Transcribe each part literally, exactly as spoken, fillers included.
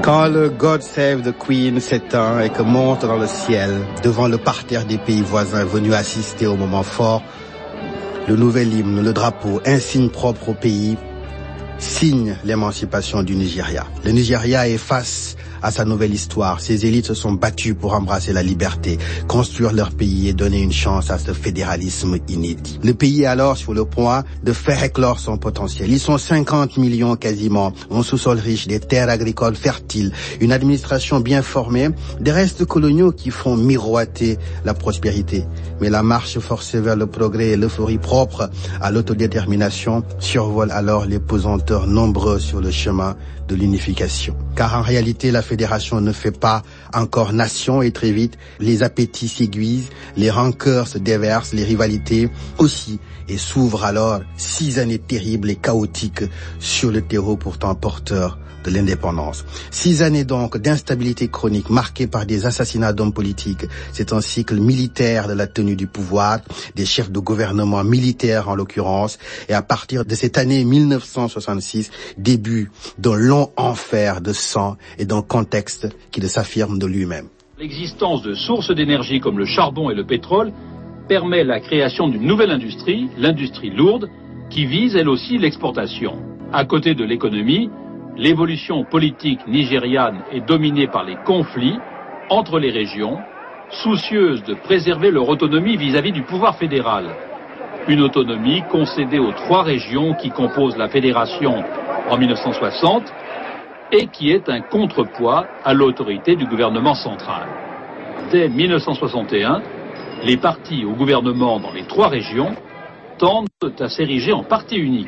Quand le God Save the Queen s'éteint et que monte dans le ciel, devant le parterre des pays voisins venus assister au moment fort, le nouvel hymne, le drapeau, insigne propre au pays, signe l'émancipation du Nigeria. Le Nigeria est face à sa nouvelle histoire. Ses élites se sont battues pour embrasser la liberté, construire leur pays et donner une chance à ce fédéralisme inédit. Le pays est alors sur le point de faire éclore son potentiel. Ils sont cinquante millions quasiment, un sous-sol riche, des terres agricoles fertiles, une administration bien formée, des restes coloniaux qui font miroiter la prospérité. Mais la marche forcée vers le progrès et l'euphorie propre à l'autodétermination survolent alors les pesanteurs nombreux sur le chemin de l'unification. Car en réalité, la fédération ne fait pas encore nation et très vite, les appétits s'aiguisent, les rancœurs se déversent, les rivalités aussi, et s'ouvrent alors six années terribles et chaotiques sur le terreau pourtant porteur de l'indépendance. Six années donc d'instabilité chronique marquées par des assassinats d'hommes politiques. C'est un cycle militaire de la tenue du pouvoir, des chefs de gouvernement militaires en l'occurrence, et à partir de cette année mille neuf cent soixante-six, début d'un long enfer de sang et d'un contexte qui s'affirme de lui-même. L'existence de sources d'énergie comme le charbon et le pétrole permet la création d'une nouvelle industrie, l'industrie lourde, qui vise elle aussi l'exportation. À côté de l'économie, l'évolution politique nigériane est dominée par les conflits entre les régions, soucieuses de préserver leur autonomie vis-à-vis du pouvoir fédéral. Une autonomie concédée aux trois régions qui composent la fédération en mille neuf cent soixante et qui est un contrepoids à l'autorité du gouvernement central. Dès mille neuf cent soixante et un, les partis au gouvernement dans les trois régions tendent à s'ériger en parti unique.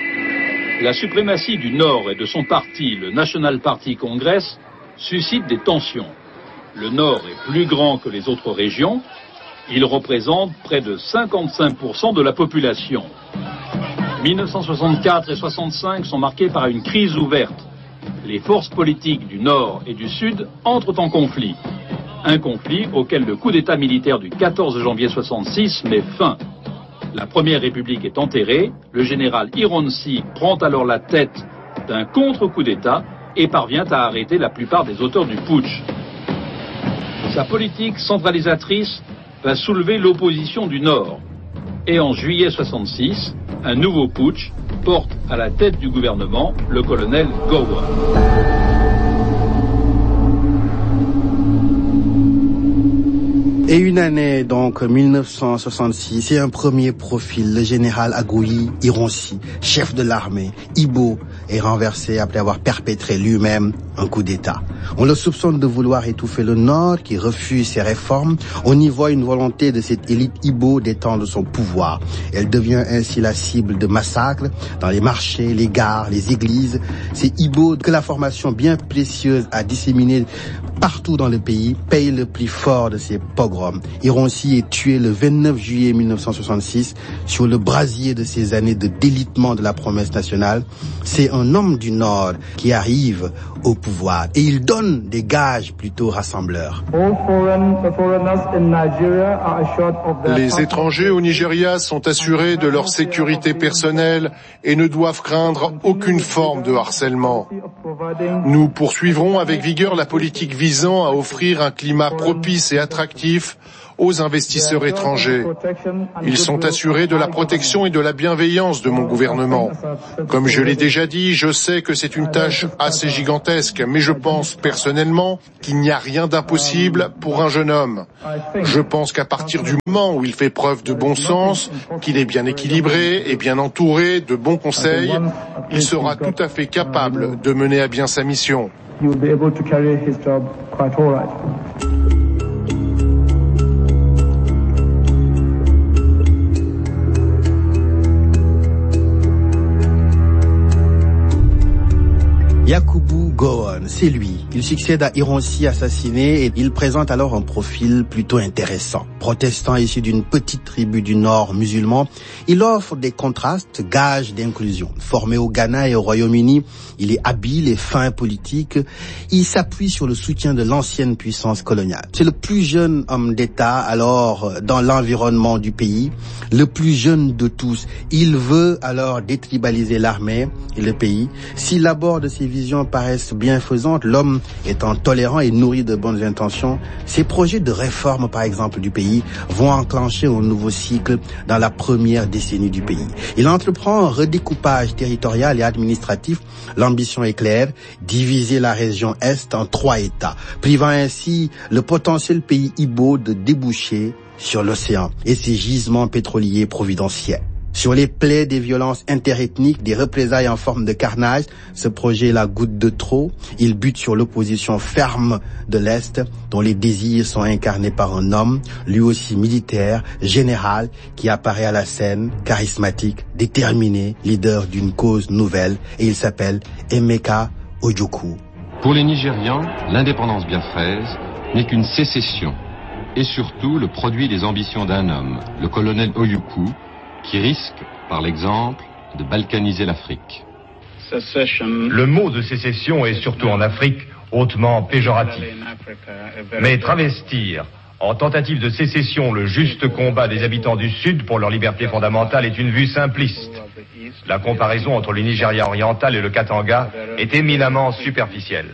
La suprématie du Nord et de son parti, le National Party Congress, suscite des tensions. Le Nord est plus grand que les autres régions. Il représente près de cinquante-cinq pour cent de la population. mille neuf cent soixante-quatre et soixante-cinq sont marqués par une crise ouverte. Les forces politiques du Nord et du Sud entrent en conflit. Un conflit auquel le coup d'État militaire du quatorze janvier soixante-six met fin. La première république est enterrée, le général Ironsi prend alors la tête d'un contre-coup d'État et parvient à arrêter la plupart des auteurs du putsch. Sa politique centralisatrice va soulever l'opposition du Nord. Et en juillet soixante-six, un nouveau putsch porte à la tête du gouvernement le colonel Gowon. Et une année, donc, mille neuf cent soixante-six, et un premier profil, le général Aguiyi Ironsi, chef de l'armée, Igbo, est renversé après avoir perpétré lui-même un coup d'État. On le soupçonne de vouloir étouffer le Nord, qui refuse ses réformes. On y voit une volonté de cette élite Igbo d'étendre son pouvoir. Elle devient ainsi la cible de massacres dans les marchés, les gares, les églises. C'est Igbo que la formation bien précieuse a disséminée partout dans le pays paye le prix fort de ces pogroms. Ironsi est tué le vingt-neuf juillet mille neuf cent soixante-six sur le brasier de ces années de délitement de la promesse nationale. C'est un homme du Nord qui arrive au pouvoir et il donne des gages plutôt rassembleurs. Les étrangers au Nigeria sont assurés de leur sécurité personnelle et ne doivent craindre aucune forme de harcèlement. Nous poursuivrons avec vigueur la politique visant à offrir un climat propice et attractif aux investisseurs étrangers. Ils sont assurés de la protection et de la bienveillance de mon gouvernement. Comme je l'ai déjà dit, je sais que c'est une tâche assez gigantesque, mais je pense personnellement qu'il n'y a rien d'impossible pour un jeune homme. Je pense qu'à partir du moment où il fait preuve de bon sens, qu'il est bien équilibré et bien entouré de bons conseils, il sera tout à fait capable de mener à bien sa mission. Yakubu Gowon, c'est lui. Il succède à Ironsi assassiné et il présente alors un profil plutôt intéressant. Protestant issu d'une petite tribu du Nord musulman, il offre des contrastes, gages d'inclusion. Formé au Ghana et au Royaume-Uni, il est habile et fin politique. Il s'appuie sur le soutien de l'ancienne puissance coloniale. C'est le plus jeune homme d'État alors dans l'environnement du pays, le plus jeune de tous. Il veut alors détribaliser l'armée et le pays. S'il aborde ses visions visions paraissent bienfaisantes, l'homme étant tolérant et nourri de bonnes intentions, ces projets de réforme, par exemple, du pays, vont enclencher un nouveau cycle dans la première décennie du pays. Il entreprend un redécoupage territorial et administratif. L'ambition est claire, diviser la région Est en trois États, privant ainsi le potentiel pays Ibo de déboucher sur l'océan et ses gisements pétroliers providentiels. Sur les plaies des violences interethniques, des représailles en forme de carnage, ce projet est la goutte de trop. Il bute sur l'opposition ferme de l'Est, dont les désirs sont incarnés par un homme, lui aussi militaire, général, qui apparaît à la scène, charismatique, déterminé, leader d'une cause nouvelle, et il s'appelle Emeka Ojukwu. Pour les Nigérians, l'indépendance biafraise n'est qu'une sécession, et surtout le produit des ambitions d'un homme, le colonel Ojukwu, qui risque, par l'exemple, de balkaniser l'Afrique. Le mot de sécession est surtout en Afrique hautement péjoratif. Mais travestir en tentative de sécession le juste combat des habitants du Sud pour leur liberté fondamentale est une vue simpliste. La comparaison entre le Nigeria oriental et le Katanga est éminemment superficielle.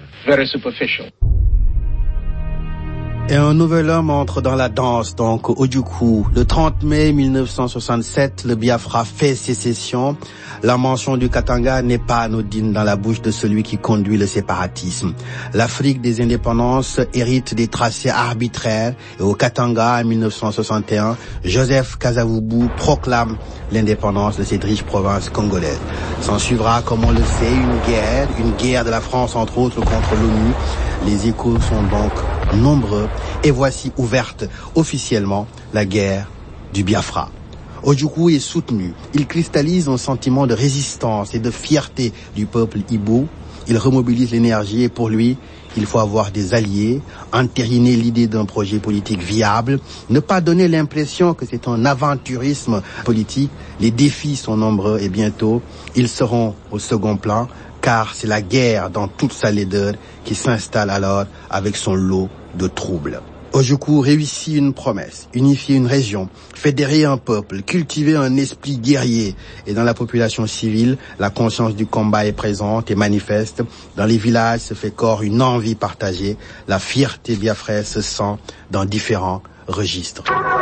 Et un nouvel homme entre dans la danse, donc Ojukwu. Le trente mai mille neuf cent soixante-sept, le Biafra fait sécession. La mention du Katanga n'est pas anodine dans la bouche de celui qui conduit le séparatisme. L'Afrique des indépendances hérite des tracés arbitraires et au Katanga, en mille neuf cent soixante et un, Joseph Kasavubu proclame l'indépendance de cette riche province congolaise. S'en suivra, comme on le sait, une guerre, une guerre de la France entre autres contre l'ONU. Les échos sont donc nombreux et voici ouverte officiellement la guerre du Biafra. Ojukwu est soutenu. Il cristallise un sentiment de résistance et de fierté du peuple Ibo. Il remobilise l'énergie et pour lui, il faut avoir des alliés, entériner l'idée d'un projet politique viable, ne pas donner l'impression que c'est un aventurisme politique. Les défis sont nombreux et bientôt, ils seront au second plan, car c'est la guerre dans toute sa laideur qui s'installe alors avec son lot de troubles. Ojukwu réussit une promesse, unifier une région, fédérer un peuple, cultiver un esprit guerrier. Et dans la population civile, la conscience du combat est présente et manifeste. Dans les villages se fait corps une envie partagée. La fierté biafraise se sent dans différents registres.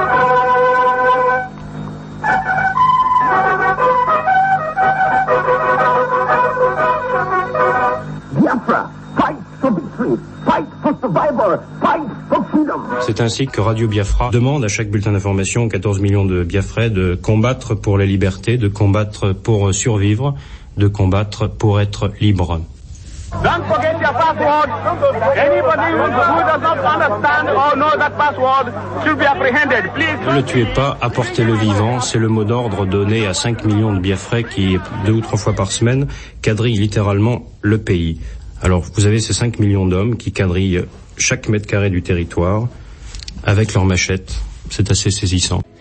Biafra, fight for victory, fight for survival, fight for freedom. C'est ainsi que Radio Biafra demande à chaque bulletin d'information, quatorze millions de Biafrais, de combattre pour la liberté, de combattre pour survivre, de combattre pour être libre. Don't forget your password. Anybody who does not understand or know that password should be apprehended. Please. Ne le tuez pas, apportez-le vivant. C'est le mot d'ordre donné à cinq millions de Biafrais qui, deux ou trois fois par semaine, quadrillent littéralement le pays. Alors, vous avez ces cinq millions d'hommes qui quadrillent chaque mètre carré du territoire avec leurs machettes. C'est assez saisissant.